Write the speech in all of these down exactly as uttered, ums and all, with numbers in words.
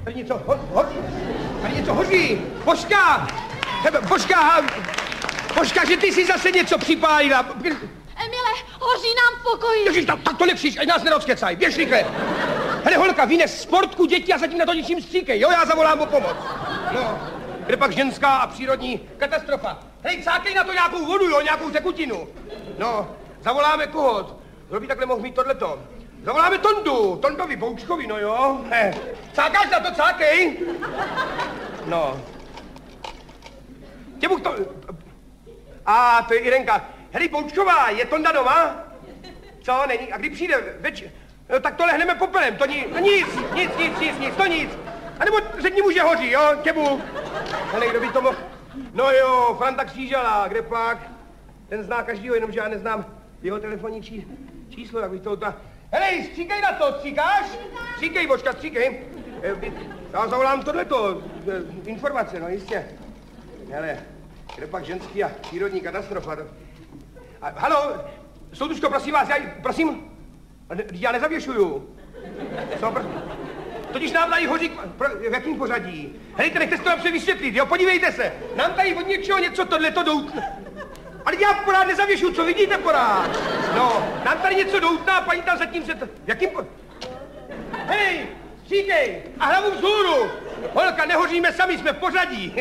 Tady něco ho, ho, tady něco hoří. Božka! Božka! Božka, že ty jsi zase něco připálila. Emile, hoří nám v pokoji. Ježiš, tak, tak to nekřič, ať nás nerozkecaj. Běž rychle. Hele, holka, vynes sportku děti a zatím na to ničím stříkej, jo? Já zavolám o pomoc. No, kde pak ženská a přírodní katastrofa. Hej, cákej na to nějakou vodu, jo? Nějakou tekutinu. No, zavoláme koho? Kdo by takhle mohl mít tohleto? Zavoláme Tondu, Tondovi Boučkovi, no jo. He. Cákáš na to, cákej. No. Těbuch to... A, to je Irenka. Hej, Boučková, je Tonda doma? Co, není? A kdy přijde? Več... No, tak to lehneme popelem, to ni... no, nic, nic, nic, nic, nic, to nic. A nebo řekni mu, že hoří, jo, Těbuch. Hele, kdo by to mohl... No jo, Franta Křížala, kde pak? Ten zná každýho, jenomže já neznám jeho telefonní či... číslo, jak bych to... Ta... Hele, stříkej na to, stříkáš? Stříkej, Božka, stříkej. Já zavolám tohleto, informace, no jistě. Hele, kde pak ženský a přírodní katastrofa. A, halo, soudružko, prosím vás, já, prosím, já nezavěšuju. Co, pro... Totiž nám tady hoří, pro, v jakým pořadí? Helejte, nechte si to napřed vysvětlit, jo, podívejte se. Nám tady od něčeho něco tohleto doutne. Ale já porád nezavěšuju, co vidíte porád? No, nám tady něco doutná, paní tam zatím se to... V jakým po... Hej, stříkej a hlavu vzhůru. Holka, nehoříme sami, jsme v pořadí.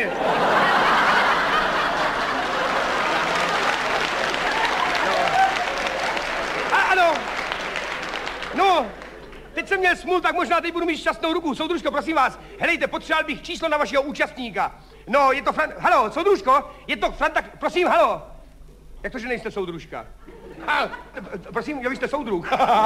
Ano. No, teď jsem měl smůl, tak možná teď budu mít šťastnou ruku. Soudružko, prosím vás, helejte, potřeboval bych číslo na vašeho účastníka. No, je to Fran... Halo, soudružko, je to Franta... Prosím, halo. Jak to, že nejste soudružka? Ha, prosím, jo, vy jste soudruh.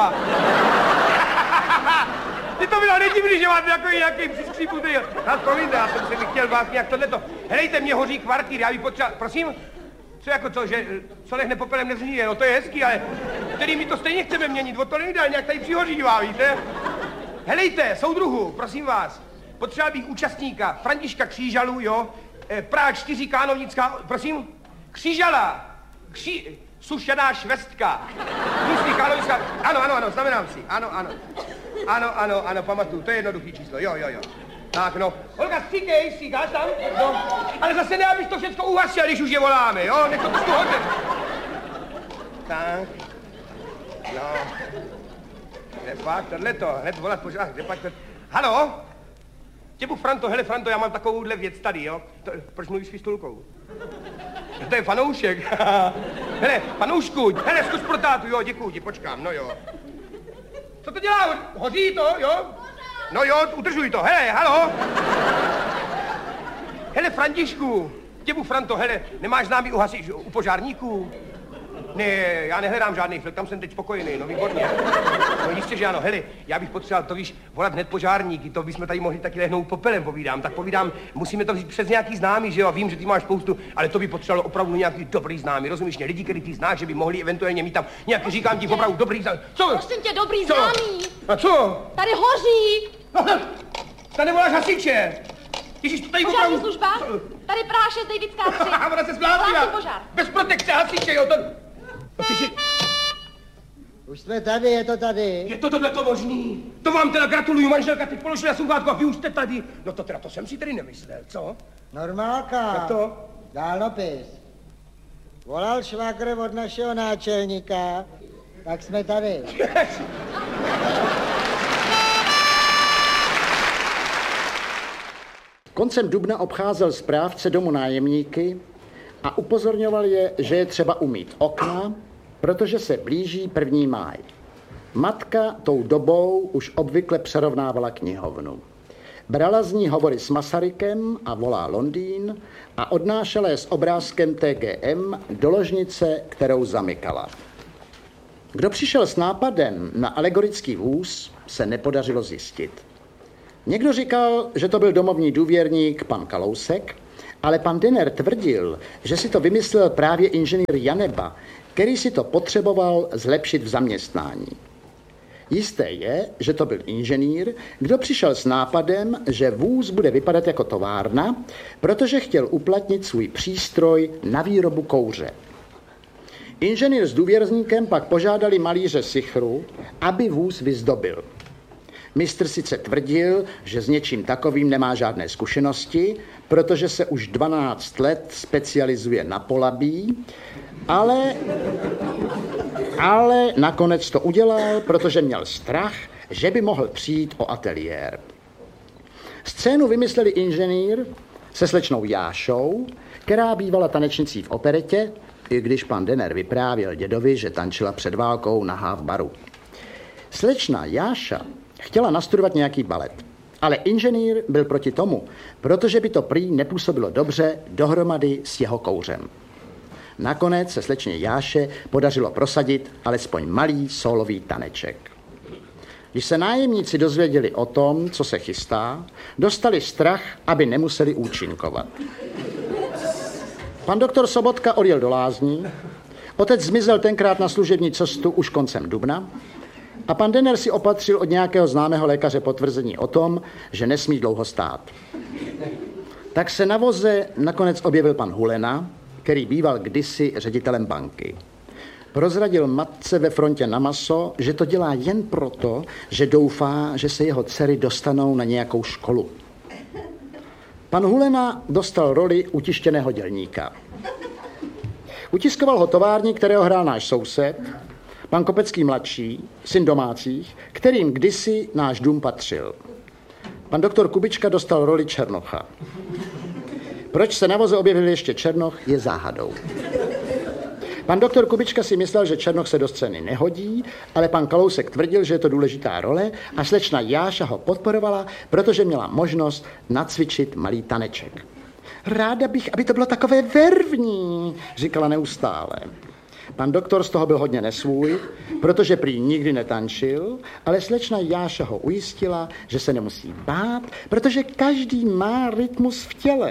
Ty to bylo nedivný, že máte jako nějaký přiskřípnutý. No, promiňte, já jsem si chtěl vás nějak tohleto. Helejte, mě hoří kvartír, já bych potřeboval... Prosím? Co jako to, že co lehne popelem nezhníje, no to je hezký, ale který my to stejně chceme měnit, o to nejde, nějak tady přihořívá, víte? Helejte, soudruhu, prosím vás, potřeboval bych účastníka, Františka Křížalu, jo, e, Praha čtyři, Kánovnická, prosím, Křížala, Kří... sušená švestka, Musí Kánovnická, ano, ano, ano, znamenám si, ano, ano, ano, ano, ano, pamatuju, to je jednoduchý číslo, jo, jo, jo. Tak no, Olga, stříkej, stříkáš tam? No, ale zase ne, abys to všechno uhasil, když už je voláme, jo? Nech to trošku hodně. Tak, no. Kde pak tohleto, hned volat pořád, kde pak to... Halo? Těbuch, Franto, hele, Franto, já mám takovouhle věc tady, jo? To, proč mluvíš s pistolkou? To je fanoušek. Hele, fanoušku, hele, zkus pro tátu, jo, děkuju ti, počkám, no jo. Co to dělá? Hoří to, jo? No jo, udržuj to, hele, halo. Hele, Františku, Těbuch, Franto, hele, nemáš známý u, hasi, u požárníků? Ne, já nehledám žádný flek, tam jsem teď spokojený, no výborně. No jistě, že ano, hele, já bych potřeboval, to víš, volat hned požárníky, to bychom tady mohli taky lehnout popelem, povídám. Tak povídám, musíme to vzít přes nějaký známý, že jo, vím, že ty máš spoustu, ale to by potřebovalo opravdu nějaký dobrý známý, rozumíš mě, lidi, který ty znáš, že by mohli eventuálně mít tam nějaký, říkám ti, opravdu dobrý známý. Co? Prosím tě, dobrý co? Známý. A co? Tady hoří. No, tady voláš hasiče. Ježíš, to tady požární opravdu... služba? Tady Praha šest, Davidská tři. Ona se zbláznila. Požár. Bez protekce hasiče, jo, to... Jsi... Už jsme tady, je to tady. Je to tohleto možný? To vám teda gratuluju, manželka, teď položila sluchátko a vy už jste tady. No to teda, to jsem si tedy nemyslel, co? Normálka. Jak to? Dálnopis. Volal švagr od našeho náčelníka, tak jsme tady. Koncem dubna obcházel správce domu nájemníky a upozorňoval je, že je třeba umýt okna, protože se blíží první máj. Matka tou dobou už obvykle přerovnávala knihovnu. Brala z ní hovory s Masarykem a Volá Londýn a odnášela je s obrázkem T G M do ložnice, kterou zamykala. Kdo přišel s nápadem na alegorický vůz, se nepodařilo zjistit. Někdo říkal, že to byl domovní důvěrník pan Kalousek, ale pan Denner tvrdil, že si to vymyslel právě inženýr Janeba, který si to potřeboval zlepšit v zaměstnání. Jisté je, že to byl inženýr, kdo přišel s nápadem, že vůz bude vypadat jako továrna, protože chtěl uplatnit svůj přístroj na výrobu kouře. Inženýr s důvěrníkem pak požádali malíře Sichru, aby vůz vyzdobil. Mistr sice tvrdil, že s něčím takovým nemá žádné zkušenosti, protože se už dvanáct let specializuje na polabí, ale, ale nakonec to udělal, protože měl strach, že by mohl přijít o ateliér. Scénu vymysleli inženýr se slečnou Jášou, která bývala tanečnicí v operetě, i když pan Denner vyprávěl dědovi, že tančila před válkou nahá v baru. Slečna Jáša chtěla nastudovat nějaký balet, ale inženýr byl proti tomu, protože by to prý nepůsobilo dobře dohromady s jeho kouřem. Nakonec se slečně Jáše podařilo prosadit alespoň malý sólový taneček. Když se nájemníci dozvěděli o tom, co se chystá, dostali strach, aby nemuseli účinkovat. Pan doktor Sobotka odjel do lázní, otec zmizel tenkrát na služební cestu už koncem dubna a pan Denner si opatřil od nějakého známého lékaře potvrzení o tom, že nesmí dlouho stát. Tak se na voze nakonec objevil pan Hulena, který býval kdysi ředitelem banky. Prozradil matce ve frontě na maso, že to dělá jen proto, že doufá, že se jeho dcery dostanou na nějakou školu. Pan Hulena dostal roli utištěného dělníka. Utiskoval ho továrník, kterého hrál náš soused, pan Kopecký mladší, syn domácích, kterým kdysi náš dům patřil. Pan doktor Kubička dostal roli Černocha. Proč se na voze objevil ještě Černoch, je záhadou. Pan doktor Kubička si myslel, že Černoch se do scény nehodí, ale pan Kalousek tvrdil, že je to důležitá role a slečna Jáša ho podporovala, protože měla možnost nacvičit malý taneček. Ráda bych, aby to bylo takové vervní, říkala neustále. Pan doktor z toho byl hodně nesvůj, protože prý nikdy netančil, ale slečna Jáša ho ujistila, že se nemusí bát, protože každý má rytmus v těle.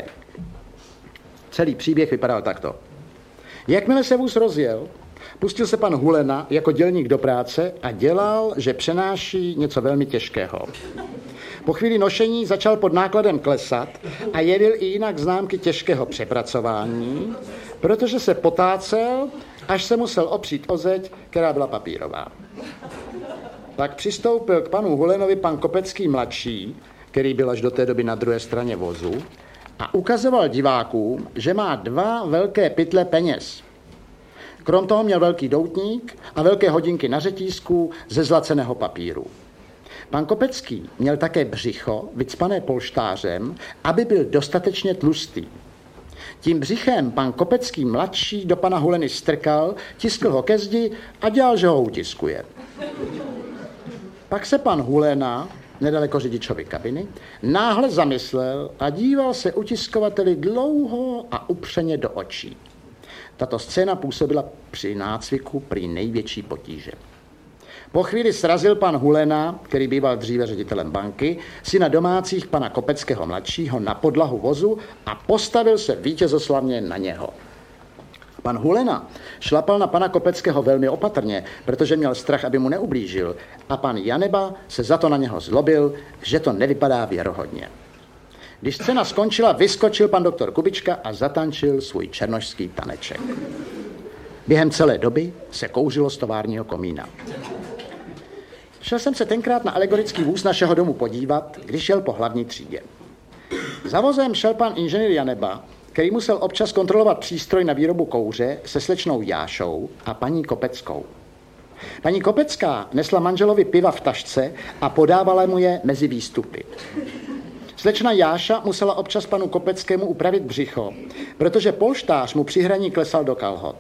Celý příběh vypadal takto. Jakmile se vůz rozjel, pustil se pan Hulena jako dělník do práce a dělal, že přenáší něco velmi těžkého. Po chvíli nošení začal pod nákladem klesat a jedil i jinak známky těžkého přepracování, protože se potácel, až se musel opřít o zeď, která byla papírová. Tak přistoupil k panu Hulenovi pan Kopecký mladší, který byl až do té doby na druhé straně vozu, a ukazoval divákům, že má dva velké pytle peněz. Krom toho měl velký doutník a velké hodinky na řetízku ze zlaceného papíru. Pan Kopecký měl také břicho, vycpané polštářem, aby byl dostatečně tlustý. Tím břichem pan Kopecký mladší do pana Huleny strkal, tiskl ho ke zdi a dělal, že ho utiskuje. Pak se pan Hulena, nedaleko řidičovy kabiny, náhle zamyslel a díval se utiskovateli dlouho a upřeně do očí. Tato scéna působila při nácviku prý největší potíže. Po chvíli srazil pan Hulena, který býval dříve ředitelem banky, syna domácích pana Kopeckého mladšího na podlahu vozu a postavil se vítězoslavně na něho. Pan Hulena šlapal na pana Kopeckého velmi opatrně, protože měl strach, aby mu neublížil, a pan Janeba se za to na něho zlobil, že to nevypadá věrohodně. Když scéna skončila, vyskočil pan doktor Kubička a zatančil svůj černošský taneček. Během celé doby se kouřilo z továrního komína. Šel jsem se tenkrát na alegorický vůz našeho domu podívat, když šel po hlavní třídě. Za vozem šel pan inženýr Janeba, který musel občas kontrolovat přístroj na výrobu kouře se slečnou Jášou a paní Kopeckou. Paní Kopecká nesla manželovi piva v tašce a podávala mu je mezi výstupy. Slečna Jáša musela občas panu Kopeckému upravit břicho, protože polštář mu při hraní klesal do kalhot.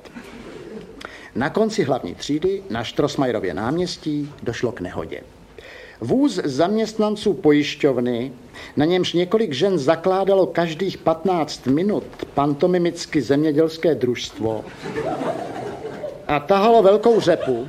Na konci hlavní třídy na Štrosmajerově náměstí došlo k nehodě. Vůz zaměstnanců pojišťovny, na němž několik žen zakládalo každých patnáct minut pantomimicky zemědělské družstvo a tahalo velkou řepu,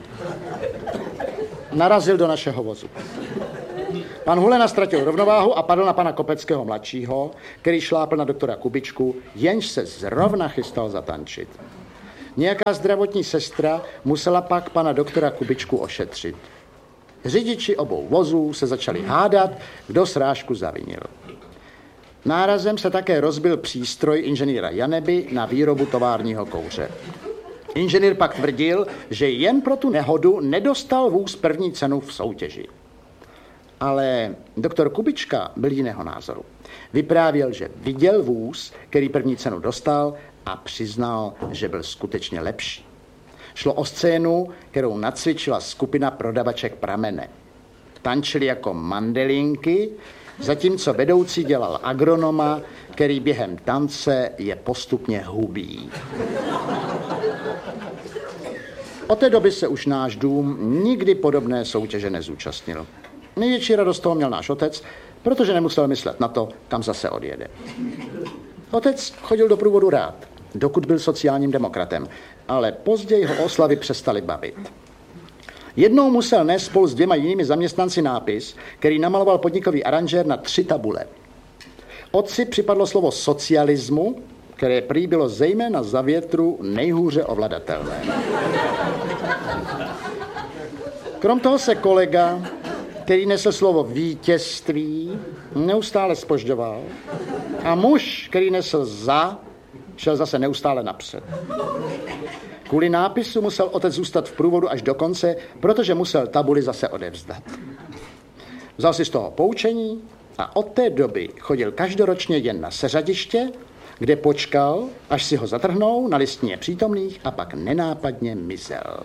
narazil do našeho vozu. Pan Hulena ztratil rovnováhu a padl na pana Kopeckého mladšího, který šlápl na doktora Kubičku, jenž se zrovna chystal zatančit. Nějaká zdravotní sestra musela pak pana doktora Kubičku ošetřit. Řidiči obou vozů se začali hádat, kdo srážku zavinil. Nárazem se také rozbil přístroj inženýra Janeby na výrobu továrního kouře. Inženýr pak tvrdil, že jen pro tu nehodu nedostal vůz první cenu v soutěži. Ale doktor Kubička byl jiného názoru. Vyprávěl, že viděl vůz, který první cenu dostal a přiznal, že byl skutečně lepší. Šlo o scénu, kterou nacvičila skupina prodavaček Pramene. Tančili jako mandelinky, zatímco vedoucí dělal agronoma, který během tance je postupně hubí. Od té doby se už náš dům nikdy podobné soutěže nezúčastnil. Největší radost toho měl náš otec, protože nemusel myslet na to, kam zase odjede. Otec chodil do průvodu rád, dokud byl sociálním demokratem, ale později ho oslavy přestaly bavit. Jednou musel nést spolu s dvěma jinými zaměstnanci nápis, který namaloval podnikový aranžér na tři tabule. Otci připadlo slovo socialismu, které prý bylo zejména za větru nejhůře ovladatelné. Krom toho se kolega, který nesl slovo vítězství, neustále zpožďoval a muž, který nesl za, šel zase neustále napřed. Kvůli nápisu musel otec zůstat v průvodu až do konce, protože musel tabuli zase odevzdat. Vzal si z toho poučení a od té doby chodil každoročně jen na seřadiště, kde počkal, až si ho zatrhnou na listině přítomných a pak nenápadně mizel.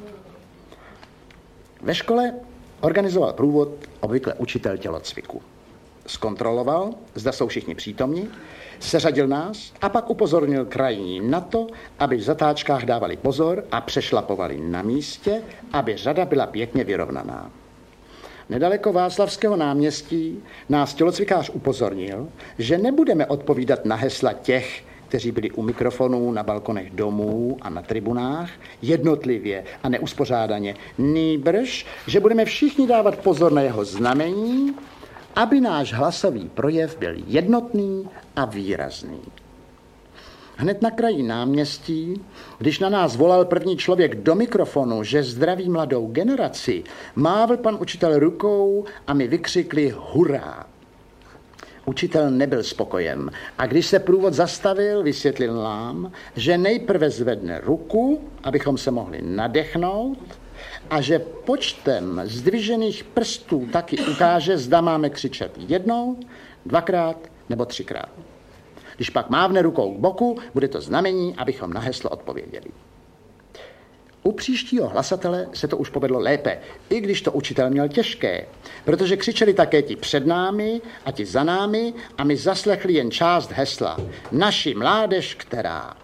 Ve škole organizoval průvod obvykle učitel tělocviku. Zkontroloval, zda jsou všichni přítomni, seřadil nás a pak upozornil krajní na to, aby v zatáčkách dávali pozor a přešlapovali na místě, aby řada byla pěkně vyrovnaná. Nedaleko Václavského náměstí nás tělocvikář upozornil, že nebudeme odpovídat na hesla těch, kteří byli u mikrofonů na balkonech domů a na tribunách, jednotlivě a neuspořádaně. Nýbrž, že budeme všichni dávat pozor na jeho znamení, aby náš hlasový projev byl jednotný a výrazný. Hned na kraji náměstí, když na nás volal první člověk do mikrofonu, že zdraví mladou generaci, mávl pan učitel rukou a my vykřikli hurá. Učitel nebyl spokojen a když se průvod zastavil, vysvětlil nám, že nejprve zvedne ruku, abychom se mohli nadechnout, a že počtem zdvižených prstů taky ukáže, zda máme křičet jednou, dvakrát nebo třikrát. Když pak mávne rukou k boku, bude to znamení, abychom na heslo odpověděli. U příštího hlasatele se to už povedlo lépe, i když to učitel měl těžké, protože křičeli také ti před námi a ti za námi a my zaslechli jen část hesla. Naši mládež, která.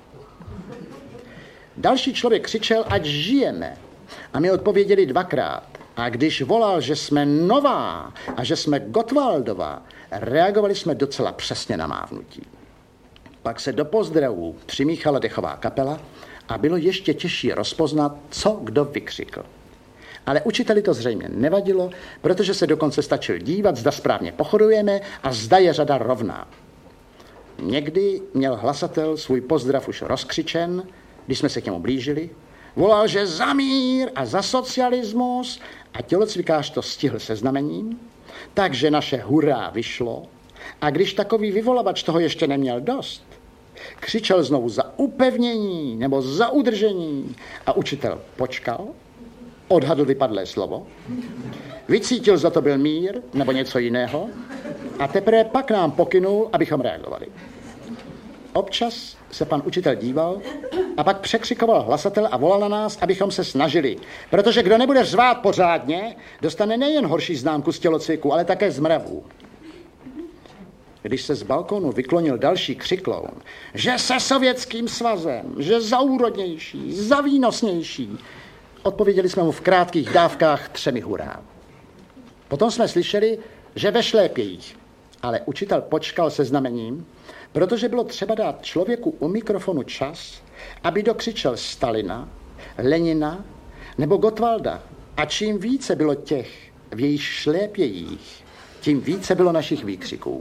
Další člověk křičel, ať žijeme. A my odpověděli dvakrát. A když volal, že jsme nová a že jsme Gottwaldová, reagovali jsme docela přesně na mávnutí. Pak se do pozdravů přimíchala dechová kapela a bylo ještě těžší rozpoznat, co kdo vykřikl. Ale učiteli to zřejmě nevadilo, protože se dokonce stačil dívat, zda správně pochodujeme a zda je řada rovná. Někdy měl hlasatel svůj pozdrav už rozkřičen, když jsme se k němu blížili. Volal, že za mír a za socialismus a tělocvikář to stihl se znamením, takže naše hurá vyšlo a když takový vyvolavač toho ještě neměl dost, křičel znovu za upevnění nebo za udržení a učitel počkal, odhadl vypadlé slovo, vycítil, zda to byl mír nebo něco jiného a teprve pak nám pokynul, abychom reagovali. Občas se pan učitel díval a pak překřikoval hlasatel a volal na nás, abychom se snažili, protože kdo nebude řvát pořádně, dostane nejen horší známku z tělocviku, ale také z mravů. Když se z balkonu vyklonil další křikloun, že se Sovětským svazem, že za úrodnější, za výnosnější, odpověděli jsme mu v krátkých dávkách třemi hurá. Potom jsme slyšeli, že ve šlépějích, ale učitel počkal se znamením, protože bylo třeba dát člověku u mikrofonu čas, aby dokřičel Stalina, Lenina nebo Gottwalda. A čím více bylo těch v jejich šlépějích, tím více bylo našich výkřiků.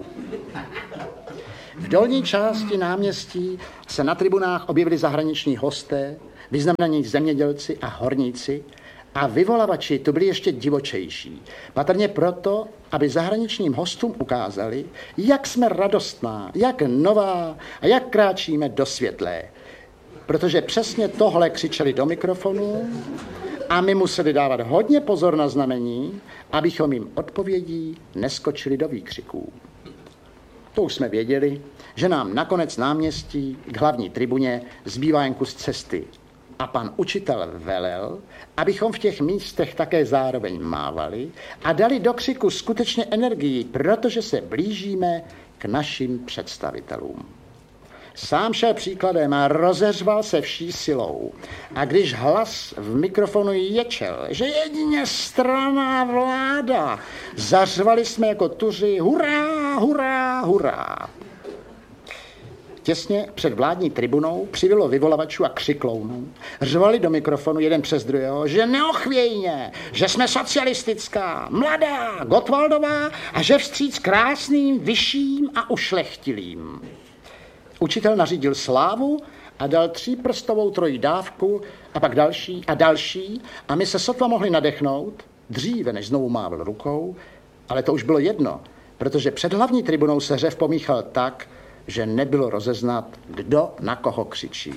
V dolní části náměstí se na tribunách objevili zahraniční hosté, vyznamenaní zemědělci a horníci a vyvolavači tu byli ještě divočejší. Patrně proto, aby zahraničním hostům ukázali, jak jsme radostná, jak nová a jak kráčíme do světlé. Protože přesně tohle křičeli do mikrofonu A my museli dávat hodně pozor na znamení, abychom jim odpovědí neskočili do výkřiků. To už jsme věděli, že nám nakonec náměstí k hlavní tribuně zbývá jen kus cesty. A pan učitel velel, abychom v těch místech také zároveň mávali a dali do křiku skutečně energii, protože se blížíme k našim představitelům. Sám šel příkladem a rozeřval se vší silou. A když hlas v mikrofonu ječel, že jedině strana vláda, zařvali jsme jako tuři hurá, hurá, hurá. Těsně před vládní tribunou přivilo vyvolavačů a křiklounů. Řvali do mikrofonu jeden přes druhého, že neochvějně, že jsme socialistická, mladá, Gottwaldová a že vstříc krásným, vyšším a ušlechtilým. Učitel nařídil slávu a dal tříprstovou trojí dávku a pak další a další a my se sotva mohli nadechnout, dříve než znovu mávl rukou, ale to už bylo jedno, protože před hlavní tribunou se řev pomíchal tak, že nebylo rozeznat, kdo na koho křičí.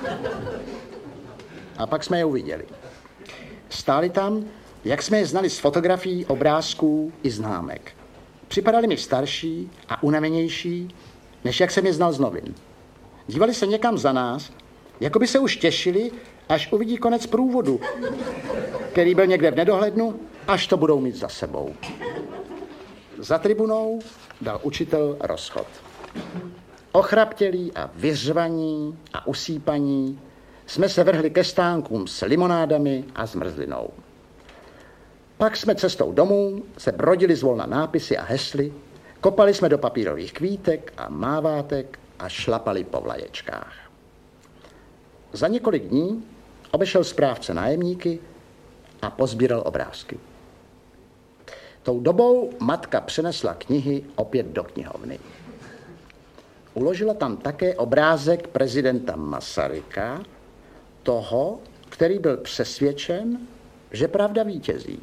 A pak jsme je uviděli. Stáli tam, jak jsme je znali z fotografií, obrázků i známek. Připadali mi starší a unavenější, než jak jsem je znal z novin. Dívali se někam za nás, jako by se už těšili, až uvidí konec průvodu, který byl někde v nedohlednu, až to budou mít za sebou. Za tribunou dal učitel rozchod. Ochraptělí a vyřvaní a usípaní jsme se vrhli ke stánkům s limonádami a zmrzlinou. Pak jsme cestou domů se brodili zvolna nápisy a hesly, kopali jsme do papírových kvítek a mávátek a šlapali po vlaječkách. Za několik dní obešel správce nájemníky a pozbíral obrázky. Tou dobou matka přenesla knihy opět do knihovny. Uložila tam také obrázek prezidenta Masaryka, toho, který byl přesvědčen, že pravda vítězí.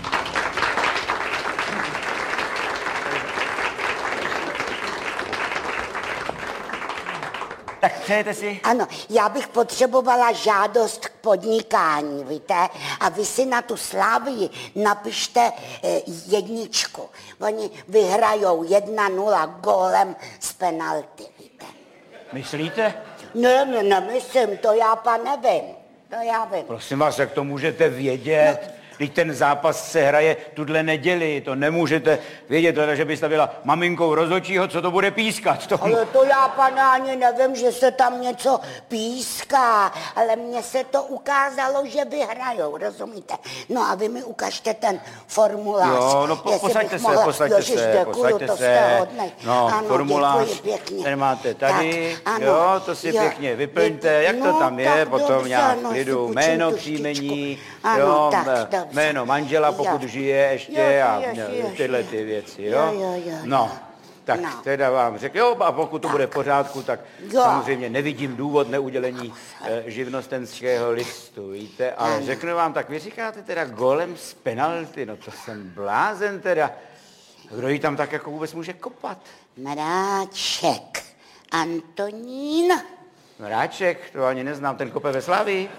Tak přejete si? Ano, já bych potřebovala žádost k podnikání, víte? A vy si na tu Slávii napište eh, jedničku. Oni vyhrajou jedna nula gólem z penalty, víte? Myslíte? Ne, ne, nemyslím, to já pa nevím. To já vím. Prosím vás, jak to můžete vědět? No. Když ten zápas se hraje tuhle neděli, to nemůžete vědět, že byste byla maminkou rozhodčího, co to bude pískat. To... Ale to já, pane, ani nevím, že se tam něco píská, ale mně se to ukázalo, že vyhrajou, rozumíte? No a vy mi ukažte ten formulář. Jo, no po, posaďte se, posaďte Ježiš, se, děkuju, posaďte to se. Hodnej. No, ano, formulář, ten máte tady, tak, ano, jo, to si jo, pěkně vyplňte, jak no, to tam je, potom dobře, nějak no, lidu, jméno, příjmení, ano, jo, tak, jméno manžela, pokud jo. žije ještě jo, a jo, jo, jo, tyhle ty věci, jo? Jo, jo, jo, no, tak no. teda vám řekl, jo, a pokud to tak. bude v pořádku, tak jo. samozřejmě nevidím důvod neudělení eh, živnostenského listu, víte, ale ano. řeknu vám, tak vy říkáte teda golem z penalty, no to jsem blázen teda. Kdo jí tam tak jako vůbec může kopat? Mráček, Antonín. Mráček, to ani neznám, ten kope ve Slavii.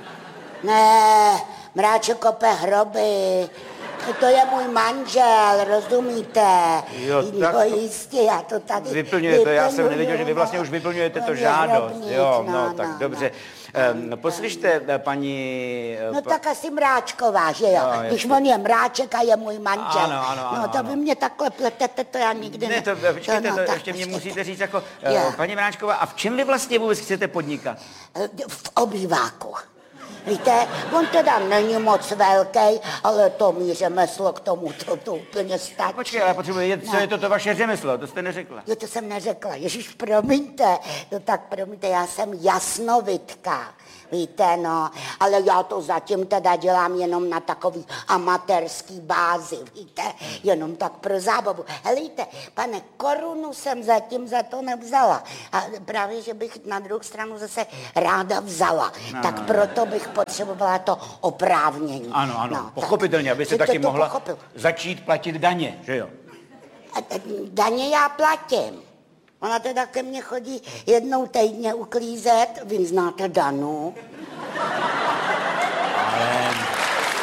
Ne, Mráček kope hroby. To je můj manžel, rozumíte? Jo, tak no, jistě, já to tady vyplňuje to, já jsem nevěděl, že vy vlastně už vyplňujete to žádost. Hrobník, jo, no, no, tak no, dobře. no. Um, poslyšte, paní... No pa... tak asi Mráčková, že jo? No, když on je Mráček a je můj manžel. Ano, ano, ano. No to ano. vy mě takhle pletete, to já nikdy ne. Ne, to, počkejte, to, no, to ještě mě musíte říct jako... Uh, paní Mráčková, a v čem vy vlastně vůbec chcete podnikat? V obýváku. Víte, on teda není moc velký, ale to mý řemeslo k tomu, to, to úplně stačí. Počkej, ale potřebuji vědět, co no. je to, to vaše řemeslo, to jste neřekla. Jo, to jsem neřekla, ježiš, promiňte, no tak promiňte, já jsem jasnovidka, víte, no, ale já to zatím teda dělám jenom na takový amatérský bázi, víte, jenom tak pro zábavu. Helejte, pane, korunu jsem zatím za to nevzala a právě, že bych na druhou stranu zase ráda vzala, no, tak no, proto bych potřebovala to oprávnění. Ano, ano, no, pochopitelně, aby se taky mohla pochopil. začít platit daně, že jo? A, a, daně já platím. Ona teda ke mně chodí jednou týdně uklízet, vy znáte Danu. Ale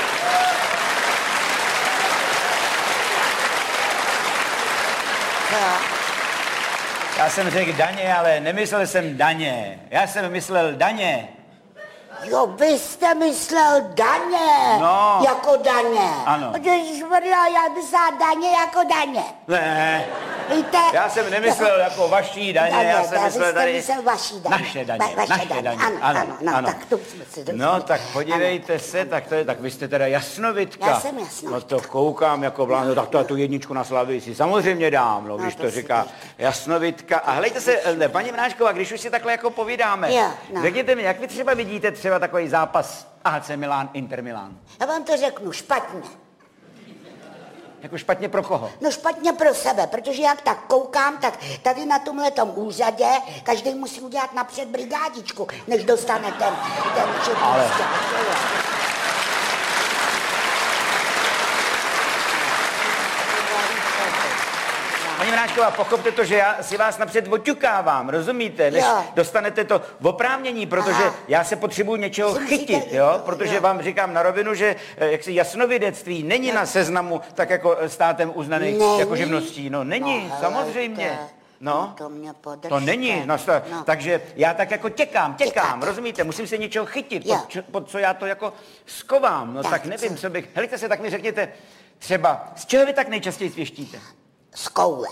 Já jsem řekl daně, ale nemyslel jsem daně. Já jsem myslel daně. Jo, vy jste myslel daně. No. Jako daně. Ano. Ježišmarja, já myslel daně jako daně. Ne. Víte? Já jsem nemyslel jako vaší daně, daně, já jsem vy myslel jste tady... myslel vaší daně. Naše daně, Va- vaše naše daně. daně. Ano, ano, ano, ano. tak to jsme si došli. No, tak podívejte se, tak to je, tak vy jste teda jasnovidka. Já jsem jasnovidka. No to koukám jako blán, no tak to tu jedničku na Slavii si samozřejmě dám, no, když to to si říká dáš. jasnovidka. A hlejte se, ne, paní Mráčková, když už si takhle jako povídáme, Jo, no. řekněte mi, jak vy třeba vidíte třeba takový zápas A C Milan, Inter Milan? Já vám to řeknu špatně. Jako špatně pro koho? No špatně pro sebe, protože jak tak koukám, tak tady na tomhletom úřadě každý musí udělat napřed brigádičku, než dostane ten, ten Ale- četný. Paní Mráčková, pochopte to, že já si vás napřed oťukávám, rozumíte? Než Jo. dostanete to v oprávnění, protože Aha. já se potřebuji něčeho Si musíte- chytit, jo? Protože jo. vám říkám na rovinu, že eh, jaksi jasnovidectví není na seznamu tak jako eh, státem uznaný Není? jako živností. No není, No, samozřejmě. helejte, No, to mě podržte. to není, no, sta- No. takže já tak jako těkám, těkám, Těkáte. rozumíte, musím se něčeho chytit, Jo. pod, čo- pod co já to jako skovám, no tak, Tak, nevím, co? co bych, helejte se, tak mi řekněte, třeba, z čeho vy tak nejčastěji svěštíte? Z koule.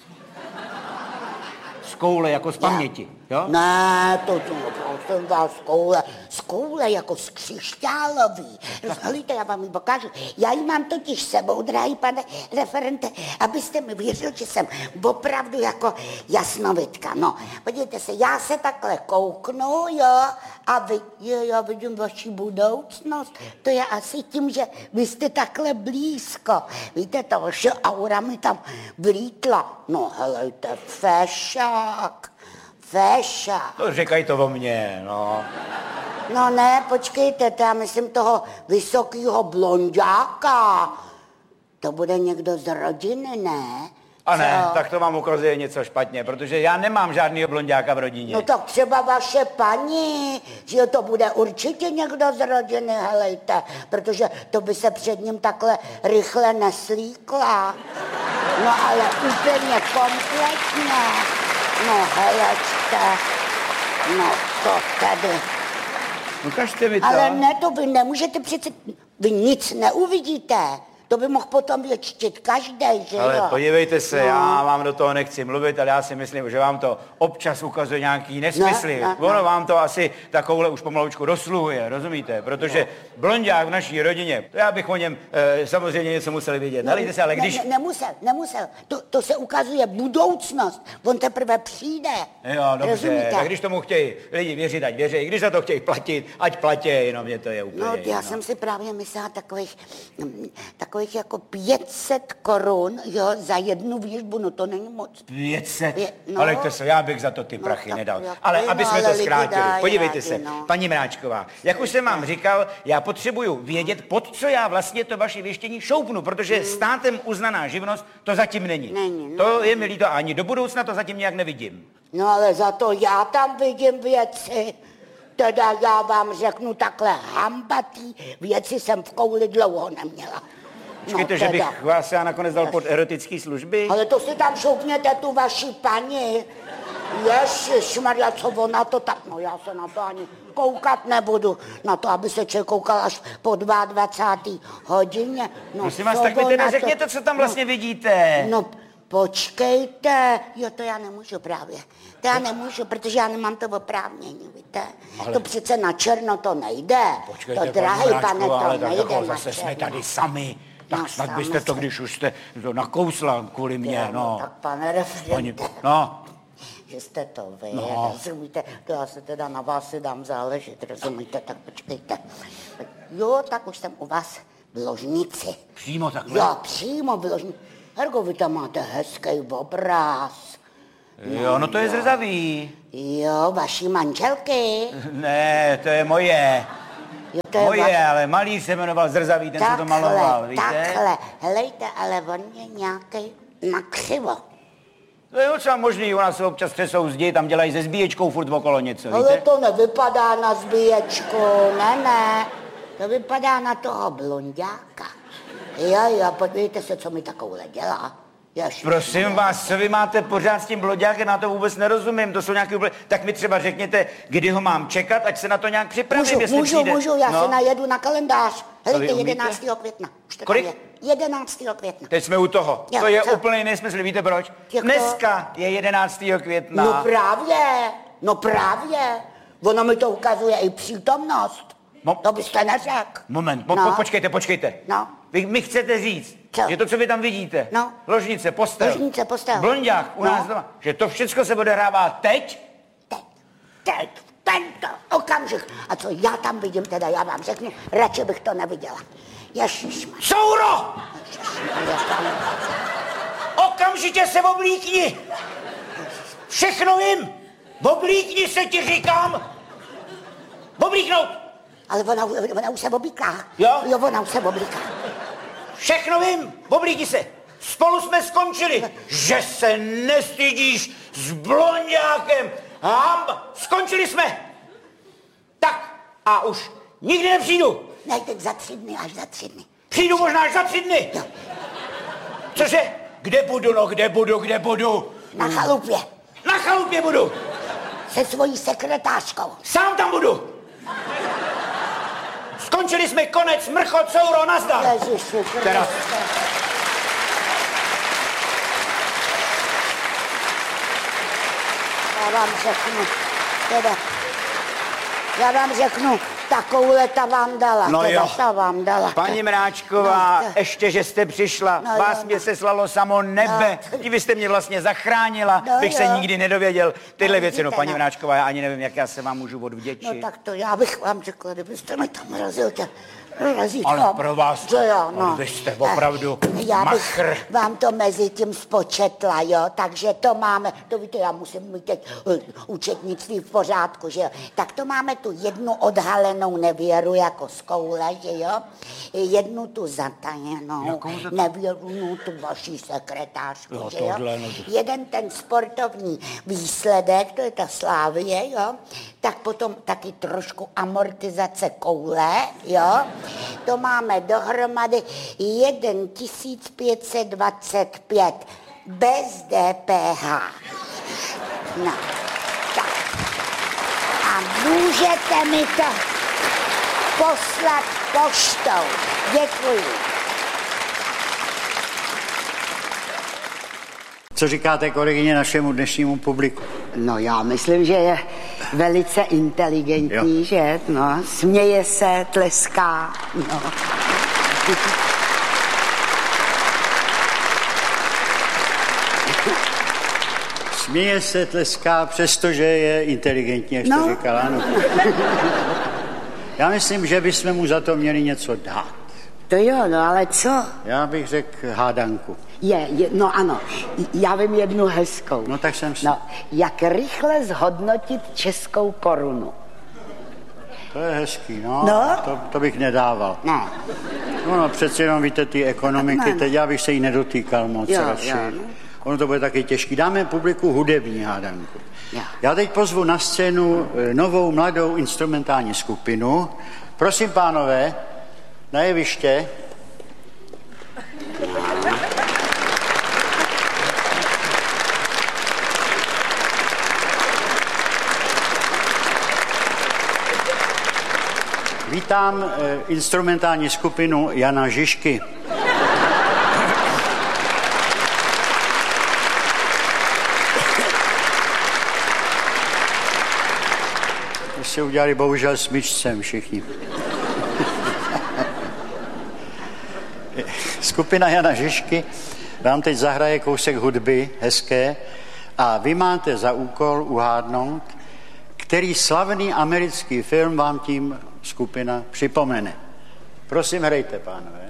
Z koule, jako z paměti, jo? Ne, to to, prosím vás, z koule, z koule jako z křišťálový. Rozhlíte, já vám ji pokážu. Já ji mám totiž sebou, drahý pane referente, abyste mi věřil, že jsem opravdu jako jasnovidka. No, podívejte se, já se takhle kouknu, jo, a vy, jo, já vidím vaši budoucnost. To je asi tím, že vy jste takhle blízko. Víte, ta vaše aura mi tam vlítla. No, helejte, fešák. Fešák. No, říkají to o mně, no. No ne, počkejte, to já myslím toho vysokýho blonďáka. To bude někdo z rodiny, ne? A ne, Co? tak to vám ukazuje něco špatně, protože já nemám žádnýho blonďáka v rodině. No tak třeba vaše paní, že to bude určitě někdo z rodiny, helejte, protože to by se před ním takhle rychle neslíkla. No ale úplně kompletně. No helečte, no to tady. Ukažte mi to. Ale ne, to vy nemůžete přece, vy nic neuvidíte. To by mohl potom věčtit každý, že Ale jo? podívejte se, No. já vám do toho nechci mluvit, ale já si myslím, že vám to občas ukazuje nějaký nesmysly. Ne, ne, ono ne. vám to asi takovouhle už pomaloučku dosluhuje, rozumíte? Protože blonďák v naší rodině, to já bych o něm e, samozřejmě něco musel vědět. No, Helejte se, ale ne, když... ne, nemusel, nemusel. To, to se ukazuje budoucnost. On teprve přijde. Jo, dobře, Rozumíte? tak když tomu chtějí lidi věřit, ať věří, když za to chtějí platit, ať platí, jenom mě to je úplně No, jedno. já jsem si právě myslela takových, mm, takových jako pět set korun, jo, za jednu výžbu, no to není moc. pět set, Je- no. ale to se, já bych za to ty prachy tak nedal. jak Ale vy, aby no, jsme ale to lidi zkrátili, dají podívejte rádi, se, no. paní Mráčková, jak už jsem vám říkal, já potřebuju vědět, pod co já vlastně to vaše věštění šoupnu, protože státem uznaná živnost to zatím není. Není, no. To je mi líto, a ani do budoucna to zatím nějak nevidím. No ale za to já tam vidím věci. Teda já vám řeknu takhle, hambatý věci jsem v kouli dlouho neměla. Počkejte, že bych vás já nakonec dal pod erotické služby? Ale to si tam šoupněte tu vaši paní. Ježišmarja, co ona to tak, no já se na to ani koukat nebudu. Na to, aby se člověk koukal až po dvacáté druhé hodině. No, Prosím vás, co tak mi ona teda to- řekněte, co tam vlastně vidíte. No, počkejte. Jo, to já nemůžu právě. To já nemůžu, protože já nemám to oprávnění, víte. Ale- To přece na černo to nejde. Počkejte, to drahý paní pane, Mráčková, to ale tak nejde jako na zase černo. jsme tady sami. Tak No, snad sami byste to, jsme. když už jste to nakousla kvůli mně, Jo, no. Tak pane referente, Paní, no, že jste to vy, No. rozumíte, to já se teda na vás si dám záležet, rozumíte, tak počkejte. Jo, tak už jsem u vás v ložnici. přímo takhle. Jo, přímo v ložnici. Hergo, vy tam máte hezký obraz. Jo, no to je zrzavý. Jo, vaší manželky. Ne, to je moje. Jo, to je Moje, vaš- ale malý se jmenoval Zrzavý, ten se to maloval, víte? takhle, helejte, ale on je nějaký nakřivo. To je docela možný, u nás se občas třesou zdi, tam dělají se zbíječkou furt okolo něco, Ale víte? to nevypadá na zbíječku, ne, ne. To vypadá na toho blonďáka. Jo, jo, podívejte se, co mi takovouhle dělá. Ježiš. Prosím vás, co vy máte pořád s tím bloďákem, já to vůbec nerozumím, to jsou nějaký úplně... Tak mi třeba řekněte, kdy ho mám čekat, ať se na to nějak připravím, Můžu, jestli můžu, přijde. můžu, já no. se najedu na kalendář. Helejte, vy umíte? jedenáctého května. Už to Kolik? tam je. jedenáctého května. Teď jsme u toho. Jo, to je co? úplný nesmysl, víte proč? Jak to? Dneska je jedenáctého května. No právě, no právě. Ono mi to ukazuje i přítomnost. Mo- To byste neřekl. Moment, mo- No. po- počkejte, počkejte. No. Vy mi chcete říct, Co? že to, co vy tam vidíte, No. ložnice, postel, Ložnice, postel. blonďák u No. nás doma, že to všechno se odehrává teď? Teď, teď, tento okamžik. A co já tam vidím, teda já vám řeknu, radši bych to neviděla. Ježišmar. Souro! Ježišmar, tam... Okamžitě se oblíkni! Všechno vím! Oblíkni se, ti říkám! Oblíknout! Ale ona, ona už se oblíká. Jo? Jo, ona už se oblíká. Všechno vím! Oblíkni se! Spolu jsme skončili! Že se nestydíš s blonďákem! Hamba! Skončili jsme! Tak a už nikdy nepřijdu! Ne, teď za tři dny, až za tři dny. Přijdu možná až za tři dny! Jo. Cože? Kde budu, no kde budu, kde budu? Na chalupě. Na chalupě budu! Se svojí sekretářkou. Sám tam budu! Skončili jsme, konec, mrchot, souro, nazdar! Ježiši, Teda. Já vám řeknu, teda, já vám řeknu, takovouhle ta vám dala, No teda jo. ta vám dala. Paní Mráčková, No, to- ještě, že jste přišla, No vás jo, mě no. seslalo samo nebe, No. ti vy jste mě vlastně zachránila, No bych se jo. nikdy nedověděl. Tyhle No, věci, no vidíte, paní no. Mráčková, já ani nevím, jak já se vám můžu odvděčit. No tak to já bych vám řekla, kdybyste mi tam razil tě razítko. Ale pro vás, Že jo, no. ale vy jste opravdu Eh, Já bych machr. vám to mezi tím spočetla, jo, takže to máme, to víte, já musím mít teď uh, účetnictví v pořádku, že jo. Tak to máme tu jednu odhalenou nevěru jako z koule, že jo, jednu tu zatajenou Jakou zat- nevěru, no, tu vaší sekretářku, Jo, že jo. tohle, no to- Jeden ten sportovní výsledek, to je ta Slávie, jo, tak potom taky trošku amortizace koule, jo, to máme dohromady jeden tisíc pět set dvacet pět bez D P H. No, tak. A můžete mi to poslat poštou. Děkuji. Co říkáte, kolegyně, našemu dnešnímu publiku? No já myslím, že je velice inteligentní, Jo. že? No, směje se, tleská, no. Směje se, tleská, přestože je inteligentní, jak jste No. říkala. Ano. Já myslím, že bychom mu za to měli něco dát. To jo, no ale co? Já bych řekl hádanku. Je, je, no ano, já vím jednu hezkou. No tak jsem si... No, jak rychle zhodnotit českou korunu? To je hezký, no. No. To, to bych nedával. Ne. No, no přeci jenom víte ty ekonomiky, No, no. teď já bych se jí nedotýkal moc Jo, radši. jo, no. Ono to bude taky těžký. Dáme publiku hudební hádanku. Jo. Já teď pozvu na scénu eh, novou mladou instrumentální skupinu. Prosím, pánové, na jeviště. Vítám eh, instrumentální skupinu Jana Žižky. To si udělali bohužel s myčcem všichni. Skupina Jana Žižky vám teď zahraje kousek hudby hezké a vy máte za úkol uhádnout, který slavný americký film vám tím skupina připomene. Prosím, hrajte, pánové.